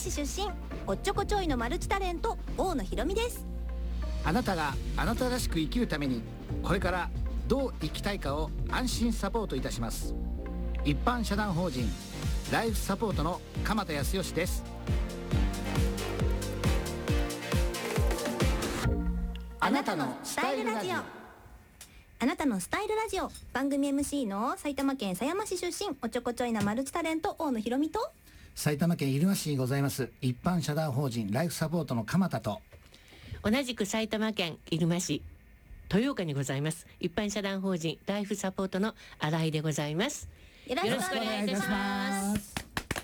市出身、おっちょこちょいのマルチタレント、大野ひろみです。 あなたがあなたらしく生きるためにこれからどう生きたいかを安心サポートいたします。一般社団法人ライフサポートの鎌田康義です。 あなたのスタイルラジオ。あなたのスタイルラジオ、番組 MC の埼玉県狭山市出身、おちょこちょいなマルチタレント、大野ひろみと、 埼玉県入間市にございます一般社団法人ライフサポートの鎌田と、 同じく埼玉県入間市豊岡にございます一般社団法人ライフサポートの新井でございます。 よろしくお願いいたします。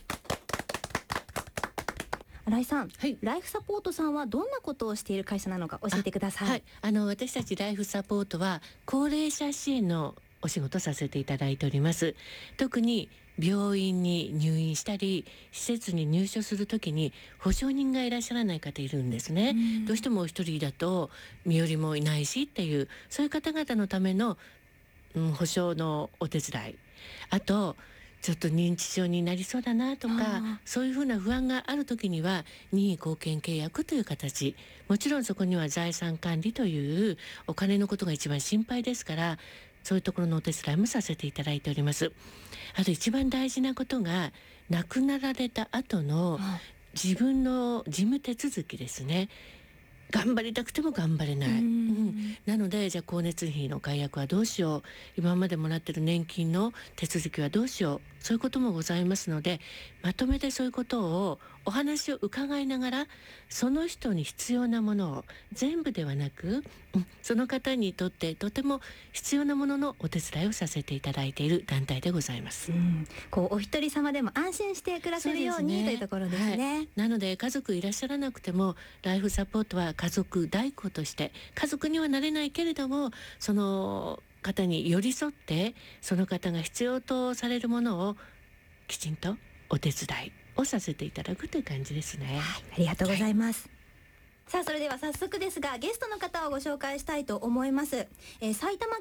新井さん、はい、ライフサポートさんはどんなことをしている会社なのか教えてください。 はい、私たちライフサポートは高齢者支援のお仕事させていただいております。特に病院に入院したり施設に入所するときに保証人がいらっしゃらない方いるんですね。どうしてもお一人だと身寄りもいないしっていう、そういう方々のための、保証のお手伝い、あとちょっと認知症になりそうだなとか、そういうふうな不安があるときには任意貢献契約という形、もちろんそこには財産管理というお金のことが一番心配ですから、そういうところのお手伝いもさせていただいております。あと一番大事なことが、亡くなられた後の自分の事務手続きですね。頑張りたくても頑張れない、なので、じゃあ光熱費の解約はどうしよう、今までもらってる年金の手続きはどうしよう、そういうこともございますので、まとめてそういうことをお話を伺いながら、その人に必要なものを全部ではなく、その方にとってとても必要なもののお手伝いをさせていただいている団体でございます。 こうお一人様でも安心して暮らせるようにというところですね。 はい、なので家族いらっしゃらなくてもライフサポートは家族代行として、家族にはなれないけれどもその方に寄り添って、その方が必要とされるものをきちんとお手伝いをさせていただくという感じですね。 はい、ありがとうございます。さあ、それでは早速ですがゲストの方をご紹介したいと思います。埼玉